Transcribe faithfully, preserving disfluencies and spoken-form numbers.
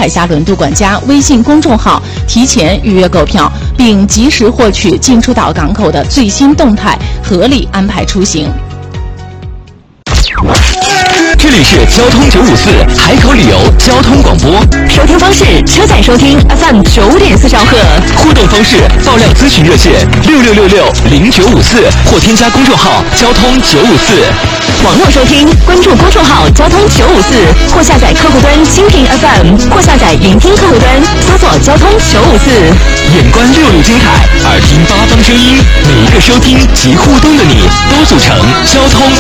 海峡轮渡管家微信公众号提前预约购票，并及时获取进出岛港口的最新动态，合理安排出行。 这里是交通九五四海口旅游交通广播， 收听方式：车载收听 F M 九点四兆赫， 互动方式：爆料咨询热线六六六六零九五四或添加公众号交通九五四。 网络收听，关注公众号交通九五四，或下载客户端蜻蜓 F M， 或下载云听客户端，搜索交通九五四。 眼观六路金海，耳听八方声音，每一个收听及互动的你，都组成交通